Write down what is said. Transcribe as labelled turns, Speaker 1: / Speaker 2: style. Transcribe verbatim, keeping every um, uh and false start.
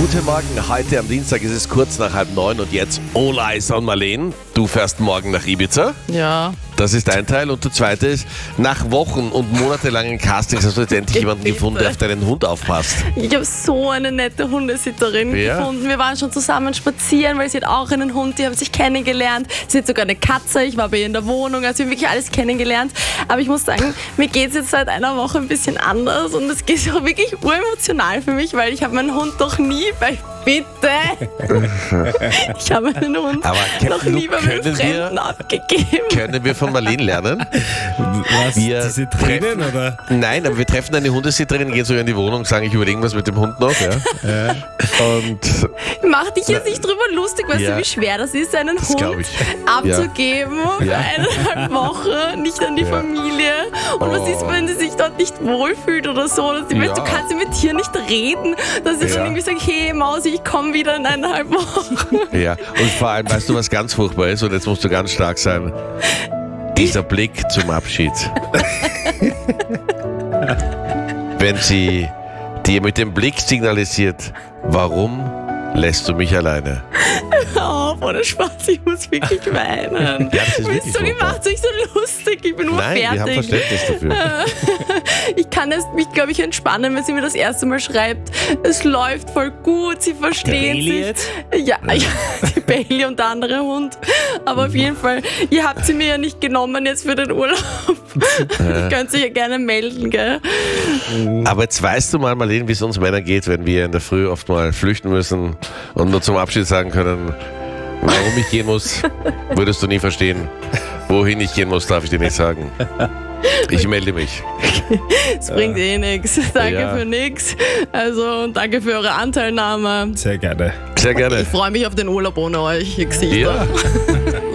Speaker 1: Guten Morgen, heute am Dienstag ist es kurz nach halb neun und jetzt All Eyes on Marleen. Du fährst morgen nach Ibiza.
Speaker 2: Ja.
Speaker 1: Das ist ein Teil. Und der zweite ist, nach Wochen und monatelangen Castings hast du jetzt endlich jemanden gefunden, der auf deinen Hund aufpasst.
Speaker 2: Ich habe so eine nette Hundesitterin
Speaker 1: Ja?
Speaker 2: gefunden. Wir waren schon zusammen spazieren, weil sie hat auch einen Hund, die haben sich kennengelernt. Sie hat sogar eine Katze, ich war bei ihr in der Wohnung, also wir haben wirklich alles kennengelernt. Aber ich muss sagen, mir geht es jetzt seit einer Woche ein bisschen anders und es geht auch wirklich uremotional für mich, weil ich habe meinen Hund doch nie bei... Bitte! Ich habe meinen Hund
Speaker 1: Aber
Speaker 2: noch nie bei meinem
Speaker 1: können
Speaker 2: Fremden
Speaker 1: wir-
Speaker 2: abgegeben.
Speaker 1: Können wir von Marleen lernen?
Speaker 3: Was,
Speaker 1: Wir
Speaker 3: diese Tränen,
Speaker 1: treffen-
Speaker 3: oder?
Speaker 1: Nein, aber wir treffen eine Hundesitterin, gehen sogar in die Wohnung, sagen, ich überlege was mit dem Hund noch. Ja? Und
Speaker 2: Mach dich jetzt nicht drüber lustig, weißt
Speaker 1: Ja.
Speaker 2: du, wie schwer das ist, einen
Speaker 1: Das
Speaker 2: Hund
Speaker 1: glaub ich.
Speaker 2: abzugeben für
Speaker 1: Ja.
Speaker 2: eineinhalb Wochen, nicht an die
Speaker 1: Ja.
Speaker 2: Familie. Und was
Speaker 1: Oh.
Speaker 2: ist, wenn sie sich dort nicht wohlfühlt oder so? Dass sie,
Speaker 1: Ja.
Speaker 2: weißt, du kannst ja mit dir nicht reden, dass sie
Speaker 1: Ja.
Speaker 2: dann irgendwie sagt, hey Mausi, ich komme wieder in eineinhalb Wochen.
Speaker 1: Ja, und vor allem, weißt du, was ganz furchtbar ist? Und jetzt musst du ganz stark sein. Dieser Blick zum Abschied. Wenn sie dir mit dem Blick signalisiert, warum lässt du mich alleine?
Speaker 2: Hör auf, ohne Spaß, ich muss wirklich weinen.
Speaker 1: Ja, das ist
Speaker 2: Du bist
Speaker 1: wirklich
Speaker 2: so
Speaker 1: furchtbar.
Speaker 2: gemacht, so so lustig, ich bin nur
Speaker 1: Nein,
Speaker 2: fertig.
Speaker 1: wir haben Verständnis dafür.
Speaker 2: Ich kann es mich, glaube ich, entspannen, wenn sie mir das erste Mal schreibt, es läuft voll gut, sie verstehen
Speaker 3: Bailey
Speaker 2: sich.
Speaker 3: jetzt?
Speaker 2: Ja, ja, die Bailey und der andere Hund. Aber auf jeden Fall, ihr habt sie mir ja nicht genommen jetzt für den Urlaub. Ihr könnt sich ja gerne melden, gell?
Speaker 1: Aber jetzt weißt du mal, Marleen, wie es uns Männern geht, wenn wir in der Früh oft mal flüchten müssen und nur zum Abschied sagen können, warum ich gehen muss, würdest du nie verstehen. Wohin ich gehen muss, darf ich dir nicht sagen. Ich melde mich.
Speaker 2: Es bringt eh nichts. Danke
Speaker 1: Ja.
Speaker 2: für nichts. Also, und danke für eure Anteilnahme.
Speaker 3: Sehr gerne.
Speaker 1: Sehr gerne.
Speaker 2: Ich freue mich auf den Urlaub ohne euch, ihr Gesichter.
Speaker 1: Ja.